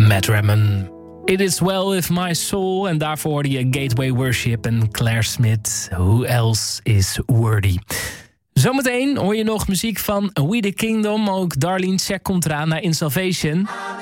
Matt Ramon. It is well with my soul. En daarvoor hoorde je Gateway Worship en Claire Smith. Who else is worthy? Zometeen hoor je nog muziek van We the Kingdom. Ook Darlene Zschech komt eraan naar In Salvation.